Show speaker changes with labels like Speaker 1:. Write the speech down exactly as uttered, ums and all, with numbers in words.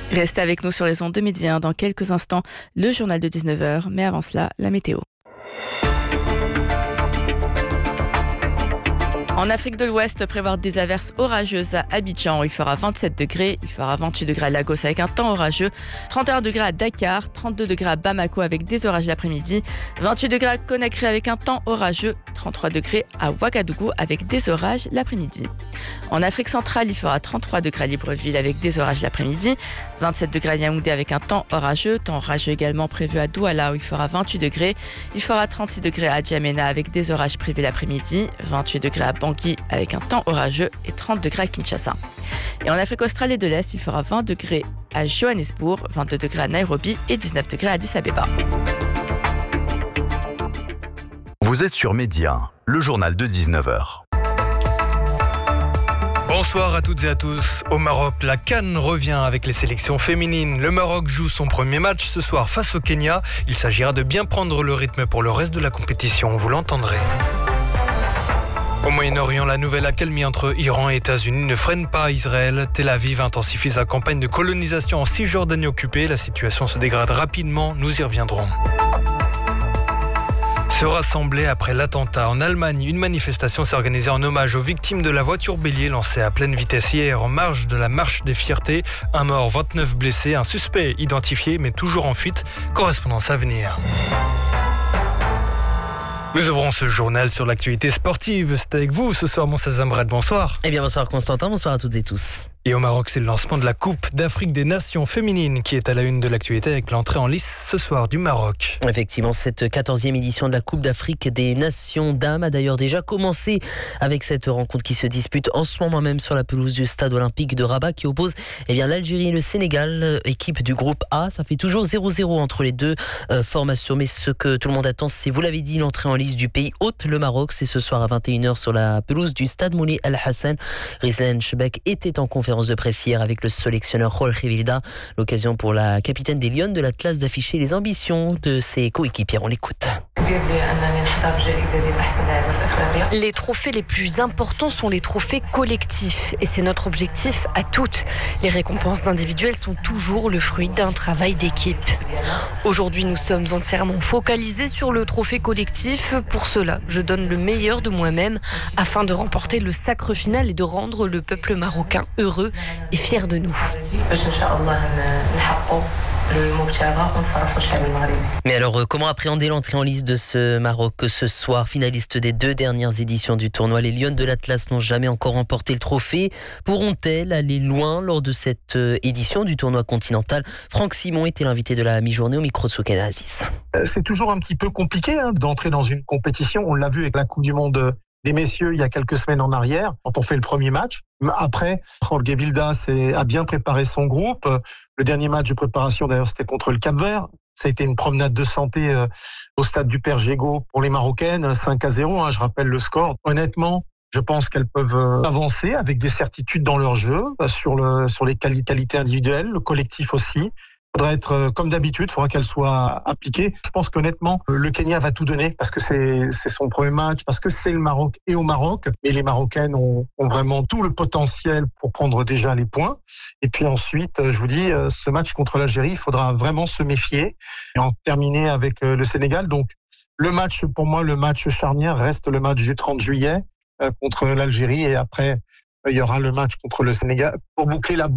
Speaker 1: Restez avec nous sur les ondes de Midi un. Dans quelques instants, le journal de dix-neuf heures. Mais avant cela, la météo. En Afrique de l'Ouest, prévoir des averses orageuses à Abidjan. Il fera vingt-sept degrés, il fera vingt-huit degrés à Lagos avec un temps orageux, trente et un degrés à Dakar, trente-deux degrés à Bamako avec des orages l'après-midi, vingt-huit degrés à Conakry avec un temps orageux, trente-trois degrés à Ouagadougou avec des orages l'après-midi. En Afrique centrale, il fera trente-trois degrés à Libreville avec des orages l'après-midi, vingt-sept degrés à Yaoundé avec un temps orageux, temps orageux également prévu à Douala où il fera vingt-huit degrés, il fera trente-six degrés à Djamena avec des orages prévus l'après-midi, vingt-huit degrés à Bangui avec un temps orageux et trente degrés à Kinshasa. Et en Afrique australe et de l'Est, il fera vingt degrés à Johannesburg, vingt-deux degrés à Nairobi et dix-neuf degrés à Addis Abeba.
Speaker 2: Vous êtes sur Midi un, le journal de dix-neuf heures.
Speaker 3: Bonsoir à toutes et à tous. Au Maroc, la CAN revient avec les sélections féminines. Le Maroc joue son premier match ce soir face au Kenya. Il s'agira de bien prendre le rythme pour le reste de la compétition, vous l'entendrez. Au Moyen-Orient, la nouvelle accalmie entre Iran et États-Unis ne freine pas Israël. Tel Aviv intensifie sa campagne de colonisation en Cisjordanie occupée. La situation se dégrade rapidement, nous y reviendrons. Se rassembler après l'attentat. En Allemagne, une manifestation s'est organisée en hommage aux victimes de la voiture bélier lancée à pleine vitesse hier en marge de la marche des fiertés. Un mort, vingt-neuf blessés, un suspect identifié mais toujours en fuite. Correspondance à venir. Nous ouvrons ce journal sur l'actualité sportive. C'est avec vous ce soir, Moussa Zambrad. Bonsoir.
Speaker 4: Eh bien, bonsoir Constantin, bonsoir à toutes et tous.
Speaker 3: Et au Maroc, c'est le lancement de la Coupe d'Afrique des Nations féminines qui est à la une de l'actualité avec l'entrée en lice ce soir du Maroc.
Speaker 4: Effectivement, cette quatorzième édition de la Coupe d'Afrique des Nations dames a d'ailleurs déjà commencé avec cette rencontre qui se dispute en ce moment même sur la pelouse du stade olympique de Rabat qui oppose eh bien, l'Algérie et le Sénégal, équipe du groupe A. Ça fait toujours zéro zéro entre les deux euh, formations. Mais ce que tout le monde attend, c'est, vous l'avez dit, l'entrée en lice du pays hôte, le Maroc. C'est ce soir à vingt et une heures sur la pelouse du stade Moulay Al Hassan. Rizlan Chebek était en conférence de presse hier avec le sélectionneur Jorge Vilda. L'occasion pour la capitaine des Lions de l'Atlas d'afficher les ambitions de ses coéquipiers. On l'écoute.
Speaker 5: Les trophées les plus importants sont les trophées collectifs et c'est notre objectif à toutes. Les récompenses individuelles sont toujours le fruit d'un travail d'équipe. Aujourd'hui, nous sommes entièrement focalisés sur le trophée collectif. Pour cela, je donne le meilleur de moi-même afin de remporter le sacre final et de rendre le peuple marocain heureux et fier de nous.
Speaker 4: Mais alors, comment appréhender l'entrée en lice de ce Maroc ce soir, finaliste des deux dernières éditions du tournoi? Les Lions de l'Atlas n'ont jamais encore remporté le trophée. Pourront-elles aller loin lors de cette édition du tournoi continental? Franck Simon était l'invité de la mi-journée au micro de Soukena Aziz.
Speaker 6: C'est toujours un petit peu compliqué hein, d'entrer dans une compétition. On l'a vu avec la Coupe du Monde des messieurs il y a quelques semaines en arrière, quand on fait le premier match. Après, Jorge Vilda a bien préparé son groupe. Le dernier match de préparation, d'ailleurs, c'était contre le Cap-Vert. Ça a été une promenade de santé euh, au stade du Père Gégaud pour les Marocaines, cinq à zéro, hein, je rappelle le score. Honnêtement, je pense qu'elles peuvent euh, avancer avec des certitudes dans leur jeu, euh, sur, le, sur les qualités individuelles, le collectif aussi. Il faudra être, euh, comme d'habitude, il faudra qu'elle soit appliquée. Je pense qu'honnêtement, le Kenya va tout donner parce que c'est, c'est son premier match, parce que c'est le Maroc et au Maroc. Mais les Marocaines ont, ont vraiment tout le potentiel pour prendre déjà les points. Et puis ensuite, je vous dis, ce match contre l'Algérie, il faudra vraiment se méfier et en terminer avec le Sénégal. Donc, le match, pour moi, le match charnière reste le match du trente juillet contre l'Algérie. Et après, il y aura le match contre le Sénégal pour boucler la